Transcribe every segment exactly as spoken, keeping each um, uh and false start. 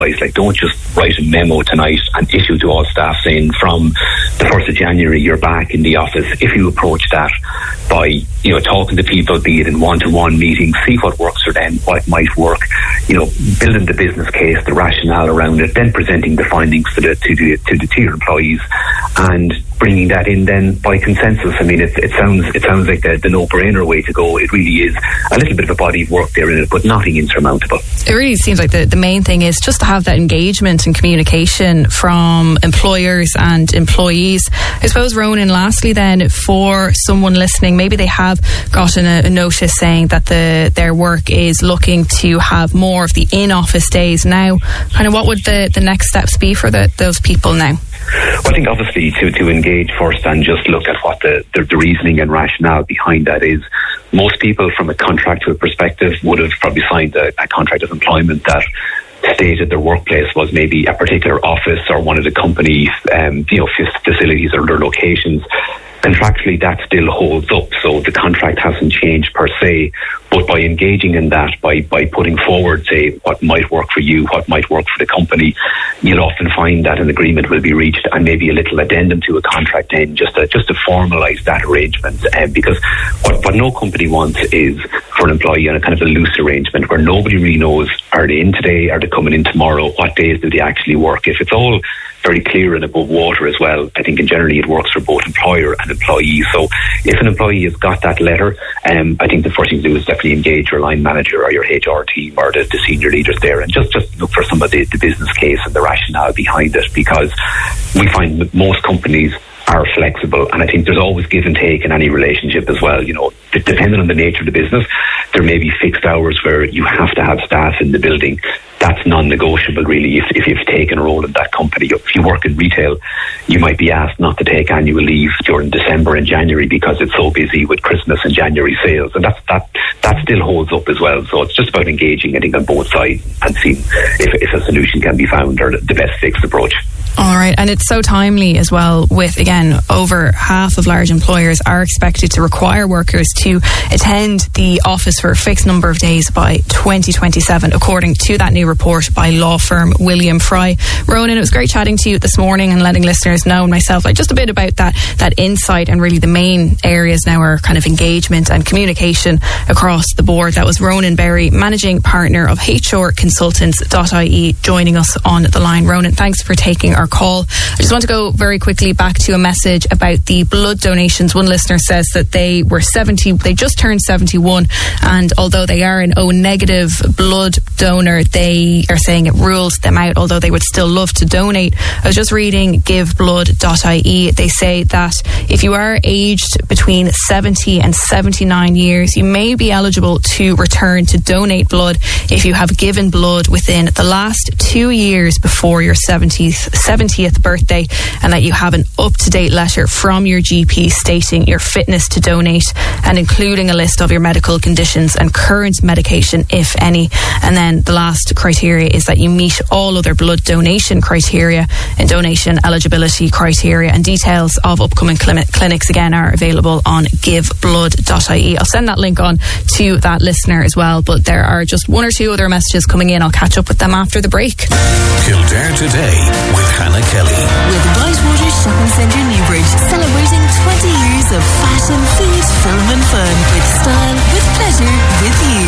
Like, don't just write a memo tonight and issue to all staff saying from the first of January you're back in the office. If you approach that by, you know, talking to people, be it in one-to-one meetings, see what works for them, what might work, you know, building the business case, the rationale around it, then presenting the findings to the to the to the to your employees, and bringing that in then by consensus. I mean, it, it sounds it sounds like the, the no-brainer way to go. It really is a little bit of a body of work there in it, but nothing insurmountable. It really seems like the, the main thing is just to have that engagement and communication from employers and employees. I suppose, Ronan, lastly then, for someone listening, maybe they have gotten a, a notice saying that the their work is looking to have more of the in-office days now. Kind of what would the, the next steps be for the, those people now? Well, I think obviously to, to engage first and just look at what the, the, the reasoning and rationale behind that is. Most people from a contractual perspective would have probably signed a, a contract of employment that stated their workplace was maybe a particular office or one of the company's um, you know, facilities or their locations. Contractually, that still holds up, so the contract hasn't changed per se. But by engaging in that, by by putting forward, say, what might work for you, what might work for the company, you'll often find that an agreement will be reached and maybe a little addendum to a contract then, just to, just to formalise that arrangement. Um, because what, what no company wants is for an employee on a kind of a loose arrangement where nobody really knows, are they in today, are they coming in tomorrow, what days do they actually work? If it's all very clear and above water as well, I think in generally it works for both employer and employee. So if an employee has got that letter, um, I think the first thing to do is definitely engage your line manager or your H R team or the, the senior leaders there and just, just look for some of the, the business case and the rationale behind it, because we find that most companies are flexible, and I think there's always give and take in any relationship as well. You know, depending on the nature of the business, there may be fixed hours where you have to have staff in the building. That's non-negotiable really if, if you've taken a role in that company. If you work in retail, you might be asked not to take annual leave during December and January because it's so busy with Christmas and January sales, and that's, that that still holds up as well. So it's just about engaging, I think, on both sides and seeing if, if a solution can be found or the best fixed approach. All right, and it's so timely as well with, again, over half of large employers are expected to require workers to attend the office for a fixed number of days by twenty twenty-seven, according to that new report by law firm William Fry. Ronan, it was great chatting to you this morning and letting listeners know, and myself, like just a bit about that, that insight, and really the main areas now are kind of engagement and communication across the board. That was Ronan Berry, Managing Partner of H R Consultants dot I E, joining us on the line. Ronan, thanks for taking our call. I just want to go very quickly back to a message about the blood donations. One listener says that they were seventy, they just turned seventy-one, and although they are an O negative blood donor, they are saying it rules them out, although they would still love to donate. I was just reading give blood dot I E. They say that if you are aged between seventy and seventy-nine years, you may be eligible to return to donate blood if you have given blood within the last two years before your seventieth, seventieth birthday, and that you have an up-to-date letter from your G P stating your fitness to donate and including a list of your medical conditions and current medication, if any. And then the last criteria is that you meet all other blood donation criteria and donation eligibility criteria, and details of upcoming clin- clinics again are available on give blood dot I E. I'll send that link on to that listener as well, but there are just one or two other messages coming in. I'll catch up with them after the break. Kildare Today with Hannah Kelly. With Whitewater Shopping Centre Newbridge, celebrating twenty years of fashion, food, film and fun, with style, with pleasure, with you.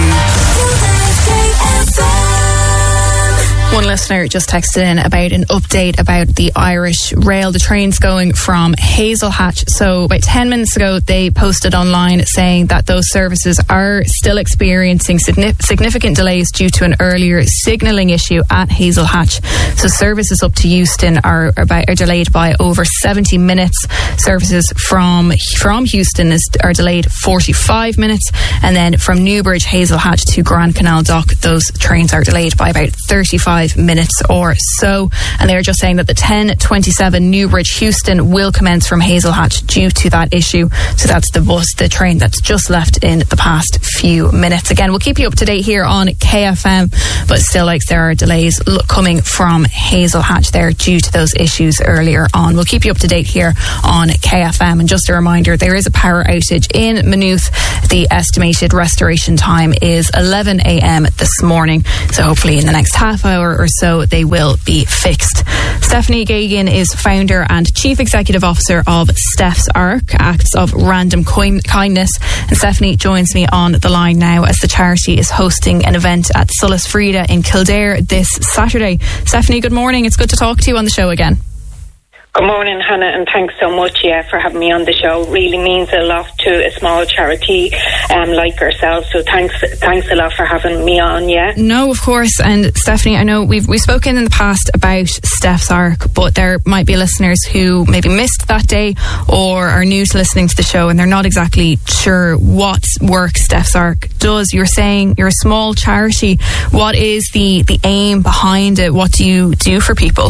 One listener just texted in about an update about the Irish Rail, the trains going from Hazelhatch. So about ten minutes ago, they posted online saying that those services are still experiencing significant delays due to an earlier signalling issue at Hazelhatch. So services up to Euston are, about, are delayed by over seventy minutes. Services from from Houston is, are delayed forty-five minutes. And then from Newbridge, Hazelhatch to Grand Canal Dock, those trains are delayed by about thirty-five minutes or so. And they're just saying that the ten twenty-seven Newbridge Houston will commence from Hazelhatch due to that issue. So that's the bus, the train that's just left in the past few few minutes. Again, we'll keep you up to date here on K F M, but still, like, there are delays coming from Hazel Hatch there due to those issues earlier on. We'll keep you up to date here on K F M. And just a reminder, there is a power outage in Maynooth. The estimated restoration time is eleven a.m. this morning, so hopefully in the next half hour or so they will be fixed. Stephanie Gagan is founder and chief executive officer of Steph's Arc, acts of random kindness, and Stephanie joins me on the line now as the charity is hosting an event at Solas Frida in Kildare this Saturday. Stephanie, good morning. It's good to talk to you on the show again. Good morning, Hannah, and thanks so much, yeah, for having me on the show. It really means a lot to a small charity um, like ourselves. So thanks, thanks a lot for having me on. Yeah. No, of course. And Stephanie, I know we've we've spoken in the past about Steph's Arc, but there might be listeners who maybe missed that day or are new to listening to the show, and they're not exactly sure what work Steph's Arc does. You're saying you're a small charity. What is the the aim behind it? What do you do for people?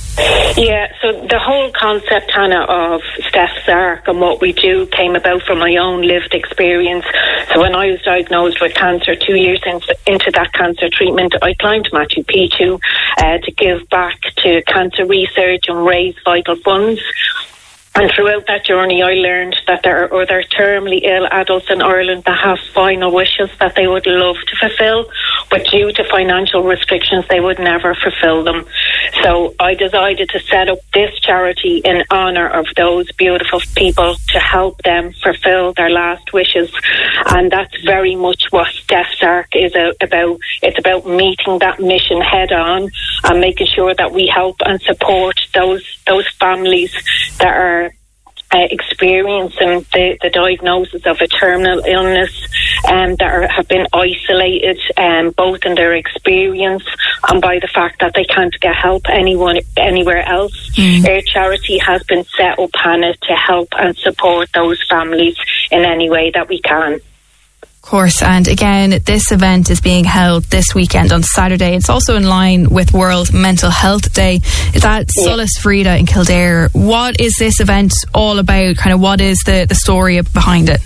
Yeah, so the whole concept, Hannah, of Steph's Arc and what we do came about from my own lived experience. So when I was diagnosed with cancer two years into, into that cancer treatment, I climbed Machu Picchu uh, to give back to cancer research and raise vital funds. And throughout that journey, I learned that there are other terminally ill adults in Ireland that have final wishes that they would love to fulfil, but due to financial restrictions, they would never fulfil them. So I decided to set up this charity in honour of those beautiful people to help them fulfil their last wishes. And that's very much what Steph's Arc is about. It's about meeting that mission head on and making sure that we help and support those those families that are Uh, experiencing the, the diagnosis of a terminal illness and um, that are, have been isolated um, both in their experience and by the fact that they can't get help anyone anywhere else. Mm. Our charity has been set up, Hannah, to help and support those families in any way that we can. Of course, and again, this event is being held this weekend on Saturday. It's also in line with World Mental Health Day. It's at yeah. Solas Frida in Kildare. What is this event all about? Kind of what is the, the story behind it?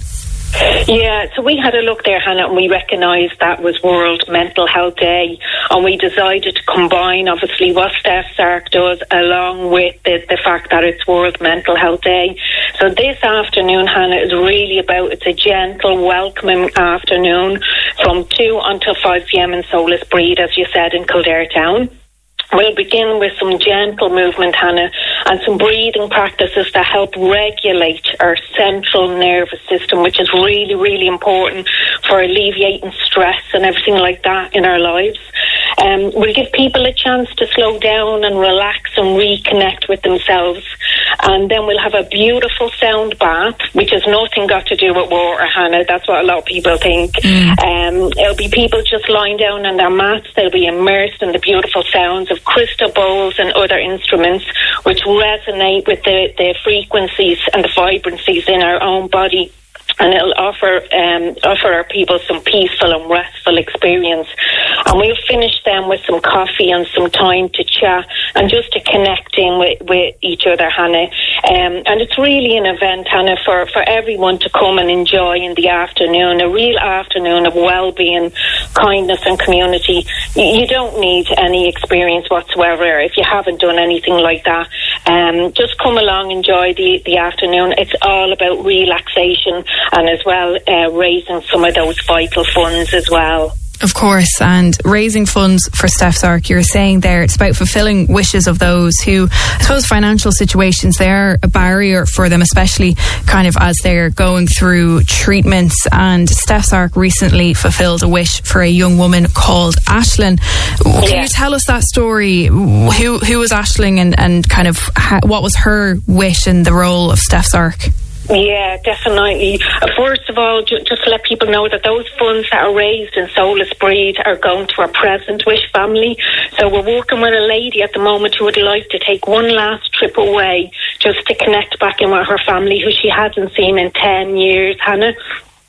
Yeah, so we had a look there, Hannah, and we recognised that was World Mental Health Day, and we decided to combine, obviously, what Steph's Arc does along with the, the fact that it's World Mental Health Day. So this afternoon, Hannah, is really about, it's a gentle, welcoming afternoon from two until five p.m. in Solas Breed, as you said, in Kildare Town. We'll begin with some gentle movement, Hannah, and some breathing practices that help regulate our central nervous system, which is really, really important for alleviating stress and everything like that in our lives. Um, we'll give people a chance to slow down and relax and reconnect with themselves. And then we'll have a beautiful sound bath, which has nothing got to do with water, Hannah. That's what a lot of people think. Mm. Um, it'll be people just lying down on their mats. They'll be immersed in the beautiful sounds of crystal bowls and other instruments which resonate with the, the frequencies and the vibrancies in our own body. And it'll offer um, offer our people some peaceful and restful experience. And we'll finish them with some coffee and some time to chat and just to connect in with, with each other, Hannah. Um, and it's really an event, Hannah, for, for everyone to come and enjoy in the afternoon, a real afternoon of well-being, kindness and community. You don't need any experience whatsoever if you haven't done anything like that. Um, just come along, enjoy the, the afternoon. It's all about relaxation and as well uh, raising some of those vital funds as well. Of course, and raising funds for Steph's Arc, you're saying there it's about fulfilling wishes of those who, I suppose, financial situations, they're a barrier for them, especially kind of as they're going through treatments. And Steph's Arc recently fulfilled a wish for a young woman called Aisling. Can yeah. you tell us that story? Who who was Aisling and, and kind of how, what was her wish in the role of Steph's Arc? Yeah, definitely. Uh, first of all, ju- just to let people know that those funds that are raised in Solas Breed are going to our Present Wish family. So we're working with a lady at the moment who would like to take one last trip away just to connect back in with her family who she hasn't seen in ten years, Hannah.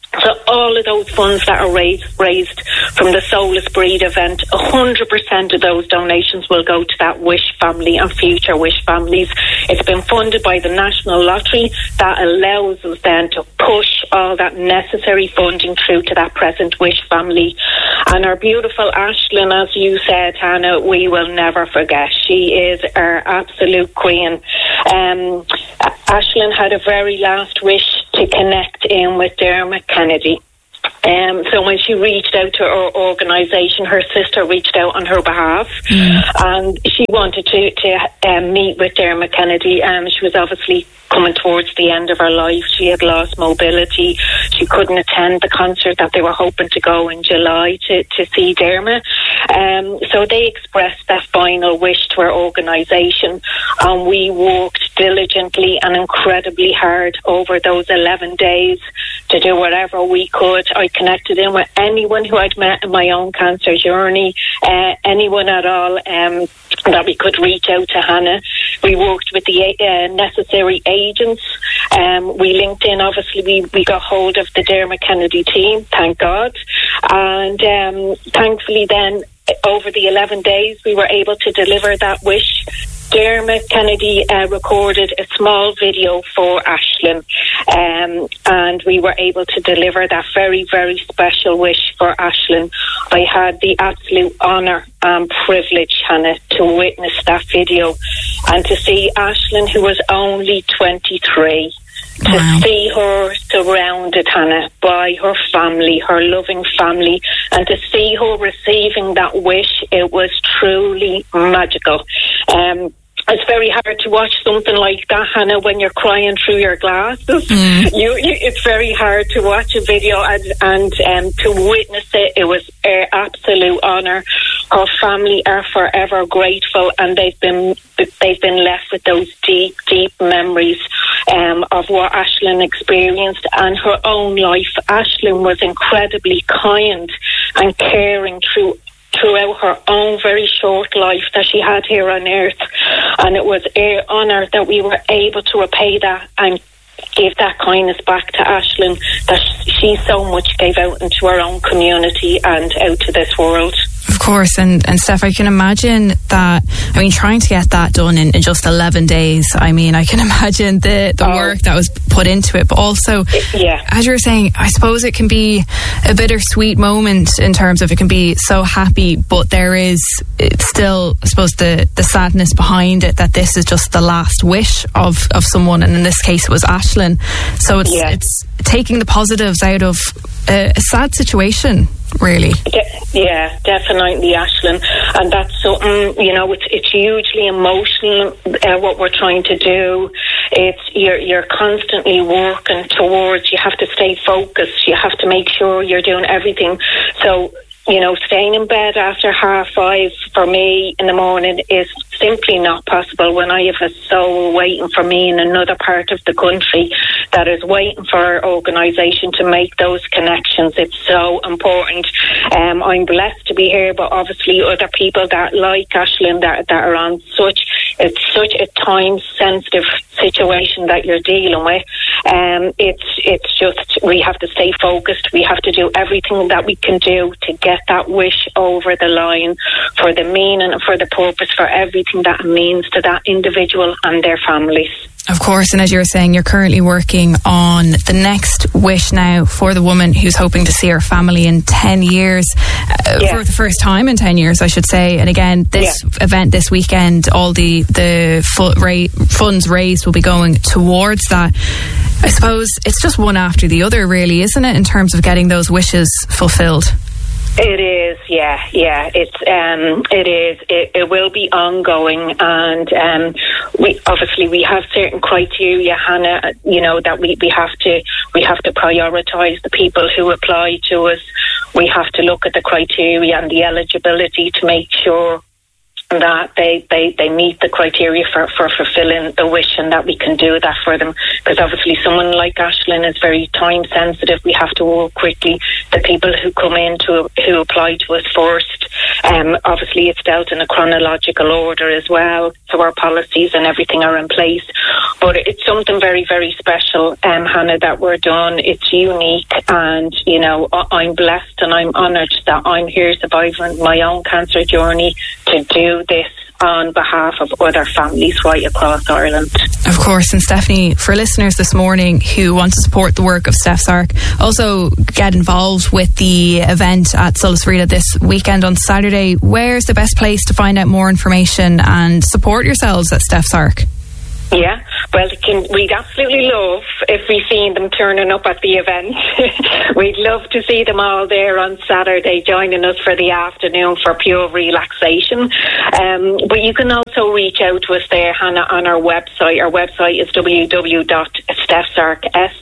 So all of those funds that are raised, raised from the Soulless Breed event, one hundred percent of those donations will go to that Wish family and future Wish families. It's been funded by the National Lottery. That allows us then to push all that necessary funding through to that present Wish family. And our beautiful Aisling, as you said, Hannah, we will never forget. She is our absolute queen. Um, Aisling had a very last wish to connect in with Dermot Kennedy. Um, so when she reached out to her organisation, her sister reached out on her behalf, mm. and she wanted to, to um, meet with Dermot Kennedy. Um, she was obviously coming towards the end of her life. She had lost mobility. She couldn't attend the concert that they were hoping to go in July to, to see Dermot. Um, so they expressed their final wish to our organisation, and we worked diligently and incredibly hard over those eleven days to do whatever we could. I connected in with anyone who I'd met in my own cancer journey, uh, anyone at all um, that we could reach out to Hannah. We worked with the uh, necessary agents. Um, we linked in, obviously, we, we got hold of the Dermot Kennedy team, thank God. And um, thankfully then, over the eleven days, we were able to deliver that wish. Dermot Kennedy uh, recorded a small video for Aisling, um, and we were able to deliver that very, very special wish for Aisling. I had the absolute honour and privilege, Hannah, to witness that video and to see Aisling, who was only twenty-three, to wow. see her surrounded, Hannah, by her family, her loving family, and to see her receiving that wish, it was truly magical. Um, it's very hard to watch something like that, Hannah, when you're crying through your glasses. Mm. You, you, it's very hard to watch a video and, and um, to witness it. It was an absolute honour. Her family are forever grateful, and they've been they've been left with those deep, deep memories um, of what Aisling experienced and her own life. Aisling was incredibly kind and caring through throughout her own very short life that she had here on earth, and it was an honour that we were able to repay that and give that kindness back to Aisling that she so much gave out into her own community and out to this world. Of course, and, and Steph, I can imagine that, I mean, trying to get that done in, in just eleven days, I mean, I can imagine the, the oh. work that was put into it, but also, yeah. as you were saying, I suppose it can be a bittersweet moment in terms of it can be so happy, but there is it's still, I suppose, the, the sadness behind it that this is just the last wish of, of someone, and in this case it was Aisling. So it's, yeah. it's taking the positives out of a, a sad situation, really. De- yeah, definitely, Aisling, and that's something, you know, it's it's hugely emotional. Uh, what we're trying to do, it's you're you're constantly working towards. You have to stay focused. You have to make sure you're doing everything. So, you know, staying in bed after half five for me in the morning is simply not possible when I have a soul waiting for me in another part of the country that is waiting for our organisation to make those connections. It's so important. Um, I'm blessed to be here, but obviously other people that like Aisling that, that are on such, it's such a time-sensitive situation that you're dealing with. Um, it's, it's just, we have to stay focused. We have to do everything that we can do to get that wish over the line for the meaning and for the purpose, for everything that it means to that individual and their families. Of course, and as you were saying, you're currently working on the next wish now for the woman who's hoping to see her family in ten years, uh, yeah. for the first time in ten years, I should say. And again, this yeah. event this weekend, all the, the fu- ra- funds raised will be going towards that. I suppose it's just one after the other, really, isn't it, in terms of getting those wishes fulfilled? It is, yeah, yeah. It's um, it is. It, it will be ongoing, and um, we obviously we have certain criteria, Hannah. You know that we, we have to we have to prioritise the people who apply to us. We have to look at the criteria and the eligibility to make sure that they, they, they meet the criteria for, for fulfilling a wish, and that we can do that for them. Because obviously someone like Aisling is very time sensitive. We have to work quickly. The people who come in to, who apply to us first, um, obviously it's dealt in a chronological order as well, so our policies and everything are in place. But it's something very, very special, um, Hannah, that we're done. It's unique, and you know, I'm blessed and I'm honoured that I'm here surviving my own cancer journey to do this on behalf of other families right across Ireland. Of course. And Stephanie, for listeners this morning who want to support the work of Steph's Arc, also get involved with the event at Solas Vrida this weekend on Saturday, where's the best place to find out more information and support yourselves at Steph's Arc? Yeah, well, can, we'd absolutely love if we seen them turning up at the event. We'd love to see them all there on Saturday joining us for the afternoon for pure relaxation. Um, but you can also reach out to us there, Hannah, on our website. Our website is w w w dot stephsark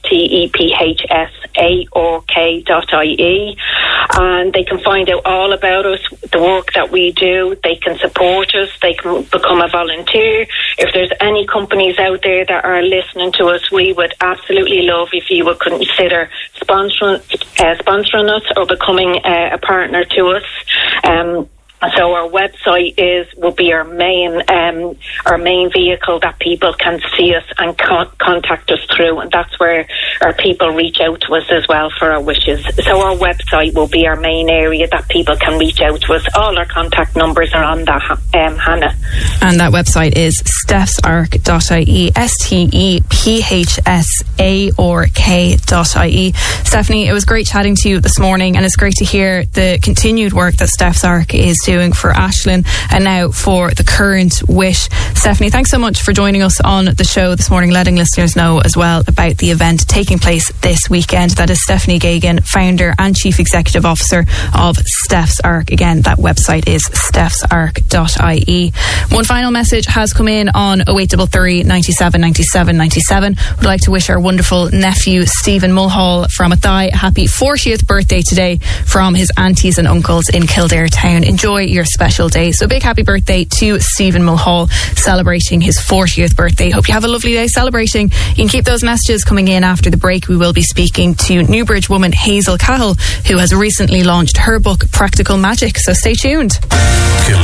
dot I E, and they can find out all about us, the work that we do. They can support us. They can become a volunteer. If there's any company out there that are listening to us, we would absolutely love if you would consider sponsoring, uh, sponsoring us or becoming uh, a partner to us. Um, So our website is will be our main um, our main vehicle that people can see us and con- contact us through, and that's where our people reach out to us as well for our wishes. So our website will be our main area that people can reach out to us. All our contact numbers are on that, um, Hannah. And that website is stephsark dot I E, S T E P H S A R K dot I E. Stephanie, it was great chatting to you this morning, and it's great to hear the continued work that Steph's Arc is doing for Aisling and now for the current wish. Stephanie, thanks so much for joining us on the show this morning, letting listeners know as well about the event taking place this weekend. That is Stephanie Geoghegan, founder and chief executive officer of Steph's Arc. Again, that website is stephsark dot I E. One final message has come in on oh eight three three, nine seven, nine seven, nine seven. Would like to wish our wonderful nephew Stephen Mulhall from Athy a happy fortieth birthday today from his aunties and uncles in Kildare Town. Enjoy your special day. So big happy birthday to Stephen Mulhall, celebrating his fortieth birthday. Hope you have a lovely day celebrating. You can keep those messages coming in after the break. We will be speaking to Newbridge woman Hazel Cahill, who has recently launched her book Practical Magic. So stay tuned.